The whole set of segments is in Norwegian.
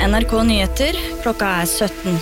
NRK Nyheter, klokka 17.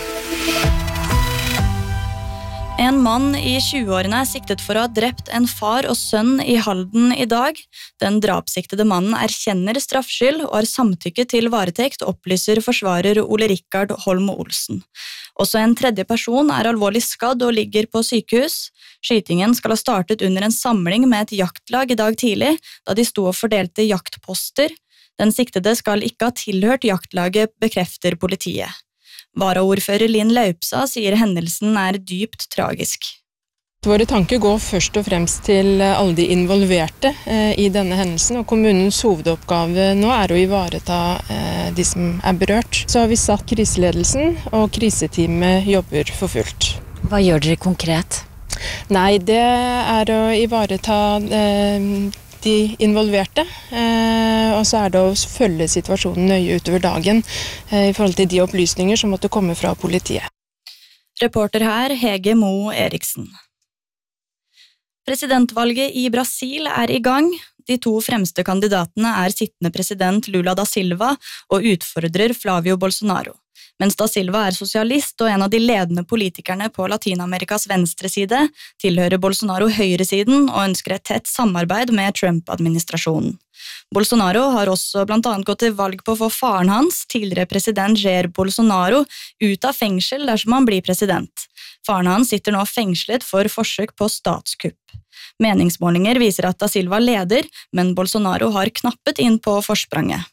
En mann i 20-årene er siktet for å ha drept en far og sønn i Halden i dag. Den drapssiktede mannen erkjenner straffskyld og har samtykke til varetekt, opplyser forsvarer Ole Rikard Holm Olsen. Også en tredje person er alvorlig skadd og ligger på sykehus. Skytingen skal ha startet under en samling med et jaktlag i dag tidlig, da de sto og fordelte jaktposter. Den siktede skal ikke ha tilhørt jaktlaget, bekrefter politiet. Varaordfører Linn Laupsa sier hendelsen er dypt tragisk. Våre tanker går først og fremst til alle de involverte i denne hendelsen, og kommunens hovedoppgave nå er å ivareta de som er berørt. Så har vi satt kriseledelsen, og kriseteamet jobber for fullt. Hva gjør dere konkret? Nei, det er å ivareta de involverte, og så er det å følge situasjonen nøye utover dagen i forhold til de opplysninger som måtte komme fra politiet. Reporter her, Hege Mo Eriksen. Presidentvalget i Brasil er i gang. De to fremste kandidatene er sittende president Lula da Silva og utfordrer Flavio Bolsonaro. Mens da Silva er sosialist og en av de ledende politikerne på Latinamerikas venstre side, tilhører Bolsonaro høyresiden og ønsker et tett samarbeid med Trump-administrasjonen. Bolsonaro har også blant annet gått til valg på å få faren hans, tidligere president Jair Bolsonaro, ut av fengsel dersom han blir president. Faren hans sitter nå fengslet for forsøk på statskupp. Meningsmålinger viser at da Silva leder, men Bolsonaro har knappet inn på forspranget.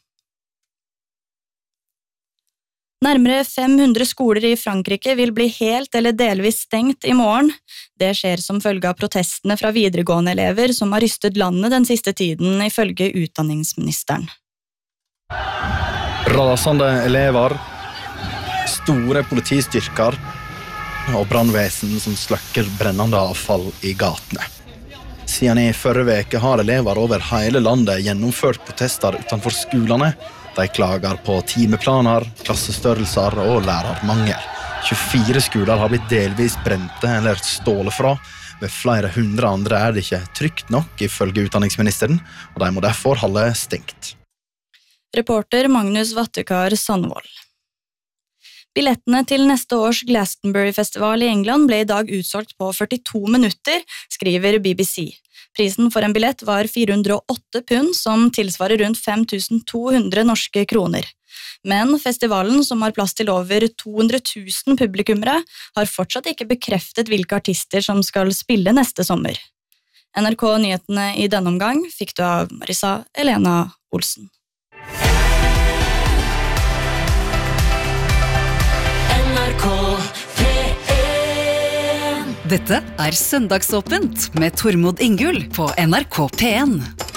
Nærmere 500 skoler i Frankrike vil bli helt eller delvis stengt i morgen. Det skjer som følge av protestene fra videregående elever som har rystet landet den siste tiden, ifølge utdanningsministeren. Rasende elever, store politistyrker og brannvesen som slukker brennende avfall i gatene. Siden i forrige veke har elever over hele landet gjennomført protester utenfor skolene. De klager på timeplaner, klassestørrelser og lærermangel. 24 skoler har blitt delvis brente eller stålet fra. Ved flere hundre andre er det ikke trygt nok, ifølge utdanningsministeren, og de må derfor holde stengt. Reporter Magnus Vattekar Sandvold. Billettene til neste års Glastonbury-festival i England ble i dag utsolgt på 42 minutter, skriver BBC. Prisen for en billett var 408 pund, som tilsvarer rundt 5200 norske kroner. Men festivalen, som har plass til over 200 000 publikummere, har fortsatt ikke bekreftet hvilke artister som skal spille neste sommer. NRK Nyhetene i denne omgang fikk du av Marisa Elena Olsen. Dette er Søndagsåpent med Tormod Ingull på NRK P1.